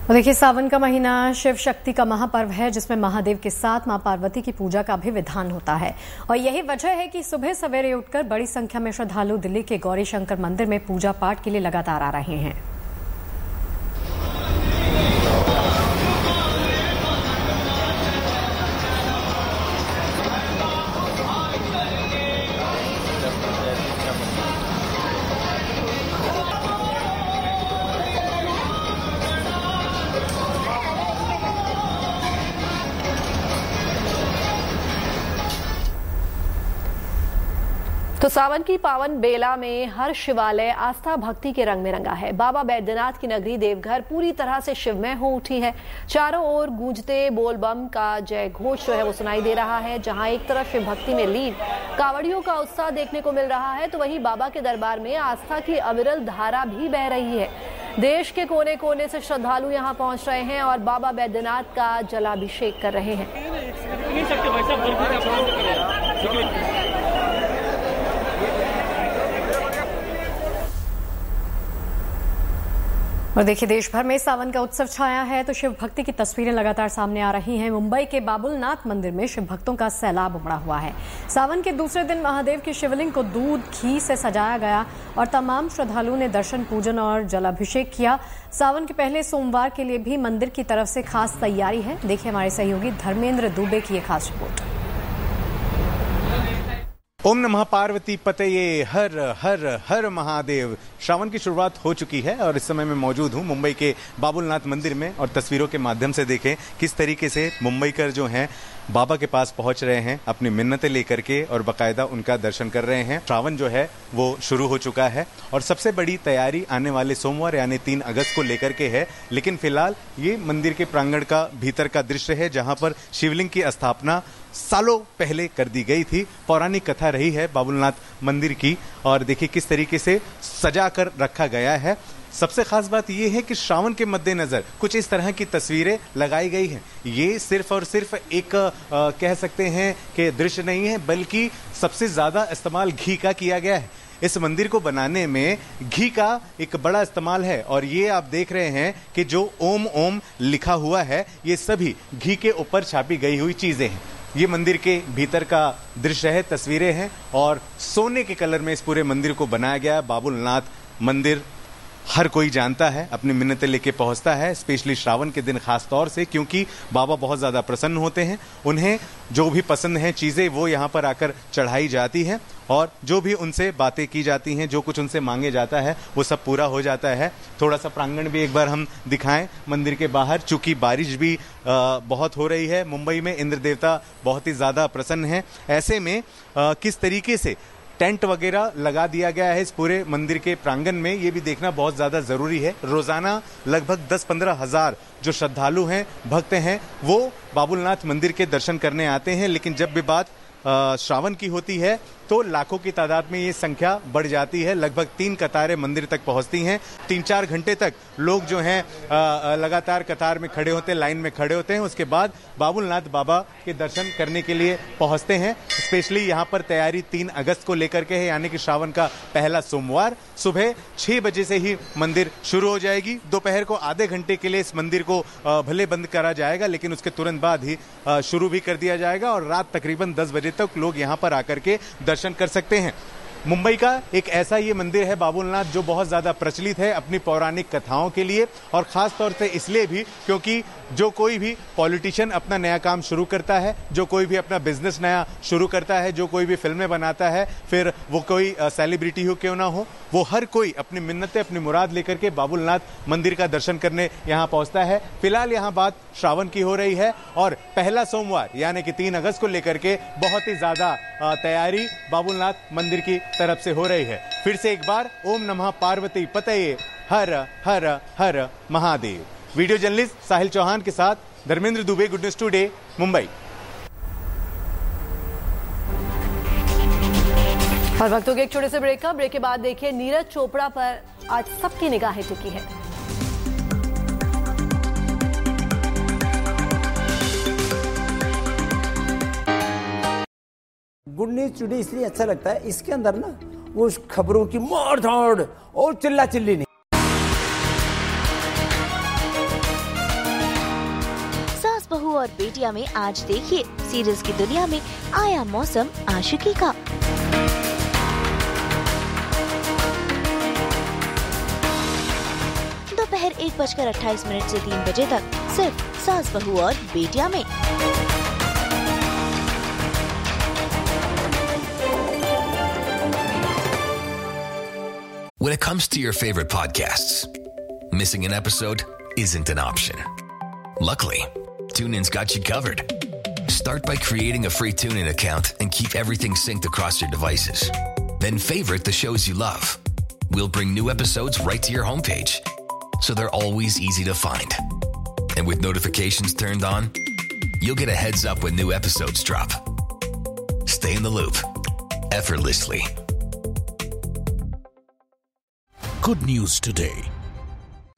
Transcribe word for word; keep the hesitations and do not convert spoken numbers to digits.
और देखिए, सावन का महीना शिव शक्ति का महापर्व है, जिसमें महादेव के साथ मां पार्वती की पूजा का भी विधान होता है। और यही वजह है कि सुबह सवेरे उठकर बड़ी संख्या में श्रद्धालु दिल्ली के गौरी शंकर मंदिर में पूजा पाठ के लिए लगातार आ रहे हैं। तो सावन की पावन बेला में हर शिवालय आस्था भक्ति के रंग में रंगा है। बाबा बैद्यनाथ की नगरी देवघर पूरी तरह से शिवमय हो उठी है। चारों ओर गूंजते बोलबम का जय घोष जो है वो सुनाई दे रहा है। जहां एक तरफ शिव भक्ति में लीन कांवड़ियों का उत्साह देखने को मिल रहा है, तो वहीं बाबा के दरबार में आस्था की अविरल धारा भी बह रही है। देश के कोने कोने से श्रद्धालु यहाँ पहुंच रहे हैं और बाबा बैद्यनाथ का जलाभिषेक कर रहे हैं। और देखिए, देश भर में सावन का उत्सव छाया है, तो शिव भक्ति की तस्वीरें लगातार सामने आ रही हैं। मुंबई के बाबुलनाथ मंदिर में शिव भक्तों का सैलाब उमड़ा हुआ है। सावन के दूसरे दिन महादेव की शिवलिंग को दूध घी से सजाया गया और तमाम श्रद्धालुओं ने दर्शन पूजन और जलाभिषेक किया। सावन के पहले सोमवार के लिए भी मंदिर की तरफ से खास तैयारी है। देखिए हमारे सहयोगी धर्मेंद्र दुबे की ये खास रिपोर्ट। ओम नमः पार्वती पतये हर हर हर महादेव। श्रावण की शुरुआत हो चुकी है और इस समय मैं मौजूद हूं मुंबई के बाबुलनाथ मंदिर में और तस्वीरों के माध्यम से देखें किस तरीके से मुंबईकर जो हैं बाबा के पास पहुंच रहे हैं अपनी मिन्नतें लेकर के और बाकायदा उनका दर्शन कर रहे हैं। श्रावण जो है वो शुरू हो चुका है और सबसे बड़ी तैयारी आने वाले सोमवार यानी तीन अगस्त को लेकर के है। लेकिन फिलहाल ये मंदिर के प्रांगण का भीतर का दृश्य है, जहां पर शिवलिंग की स्थापना सालों पहले कर दी गई थी। पौराणिक कथा रही है बाबुलनाथ मंदिर की और देखिए किस तरीके से सजा कर रखा गया है। सबसे खास बात यह है कि श्रावण के मद्देनजर कुछ इस तरह की तस्वीरें लगाई गई हैं। ये सिर्फ और सिर्फ एक आ, कह सकते हैं कि दृश्य नहीं है, बल्कि सबसे ज्यादा इस्तेमाल घी का किया गया है। इस मंदिर को बनाने में घी का एक बड़ा इस्तेमाल है और ये आप देख रहे हैं कि जो ओम ओम लिखा हुआ है ये सभी घी के ऊपर छापी गई हुई चीजें हैं। ये मंदिर के भीतर का दृश्य है, तस्वीरें हैं और सोने के कलर में इस पूरे मंदिर को बनाया गया। बाबुलनाथ मंदिर हर कोई जानता है, अपनी मिन्नतें लेके पहुंचता है, स्पेशली श्रावण के दिन खास तौर से, क्योंकि बाबा बहुत ज्यादा प्रसन्न होते हैं। उन्हें जो भी पसंद है चीजें वो यहाँ पर आकर चढ़ाई जाती हैं और जो भी उनसे बातें की जाती हैं, जो कुछ उनसे मांगे जाता है वो सब पूरा हो जाता है। थोड़ा सा प्रांगण भी एक बार हम दिखाएं मंदिर के बाहर, चूंकि बारिश भी आ, बहुत हो रही है। मुंबई में इंद्र देवता बहुत ही ज्यादा प्रसन्न है। ऐसे में आ, किस तरीके से टेंट वगैरह लगा दिया गया है इस पूरे मंदिर के प्रांगण में, ये भी देखना बहुत ज्यादा जरूरी है। रोजाना लगभग दस पंद्रह हजार जो श्रद्धालु हैं, भक्त हैं, वो बाबुलनाथ मंदिर के दर्शन करने आते हैं। लेकिन जब भी बात श्रावण की होती है तो लाखों की तादाद में ये संख्या बढ़ जाती है। लगभग तीन कतारें मंदिर तक पहुंचती हैं। तीन चार घंटे तक लोग जो हैं लगातार कतार में खड़े होते हैं, लाइन में खड़े होते हैं। उसके बाद बाबुलनाथ बाबा के दर्शन करने के लिए पहुंचते हैं। स्पेशली यहाँ पर तैयारी तीन अगस्त को लेकर के है, यानी कि श्रावण का पहला सोमवार। सुबह छह बजे से ही मंदिर शुरू हो जाएगी। दोपहर को आधे घंटे के लिए इस मंदिर को भले बंद करा जाएगा, लेकिन उसके तुरंत बाद ही शुरू भी कर दिया जाएगा और रात तकरीबन दस बजे तक लोग यहाँ पर आकर के दर्शन कर सकते हैं। मुंबई का एक ऐसा ये मंदिर है बाबुलनाथ जो बहुत ज्यादा प्रचलित है अपनी पौराणिक कथाओं के लिए और खास तौर से इसलिए भी क्योंकि जो कोई भी पॉलिटिशियन अपना नया काम शुरू करता है, जो कोई भी अपना बिजनेस नया शुरू करता है, जो कोई भी फिल्में बनाता है, फिर वो कोई सेलिब्रिटी हो क्यों ना हो, वो हर कोई अपनी मिन्नतें अपनी मुराद लेकर के बाबुलनाथ मंदिर का दर्शन करने यहाँ पहुंचता है। फिलहाल यहाँ बात श्रावण की हो रही है और पहला सोमवार यानी कि तीन अगस्त को लेकर के बहुत ही ज्यादा तैयारी बाबुलनाथ मंदिर की तरफ से हो रही है। फिर से एक बार ओम नमः पार्वती पतये हर हर हर महादेव। वीडियो जर्नलिस्ट साहिल चौहान के साथ Dharmendra Dubey, good news today, Mumbai. और वक्तों के एक छोटे से ब्रेक का ब्रेक के बाद देखिए नीरज चोपड़ा पर आज सबकी निगाहें टिकी है। गुड न्यूज टुडे इसलिए अच्छा लगता है, इसके अंदर ना वो खबरों की मोड़ धाड़ और चिल्ला चिल्ली नहीं। और बेटिया में आज देखिए सीरीज की दुनिया में आया मौसम आशिकी का। दोपहर एक बजकर अट्ठाईस मिनट से तीन बजे तक सिर्फ सास बहू और बेटिया में। When it comes to your favorite podcasts, missing an episode isn't an option. Luckily, TuneIn's got you covered. Start by creating a free TuneIn account and keep everything synced across your devices. Then favorite the shows you love. We'll bring new episodes right to your homepage, so they're always easy to find. And with notifications turned on, you'll get a heads up when new episodes drop. Stay in the loop, effortlessly. Good news today.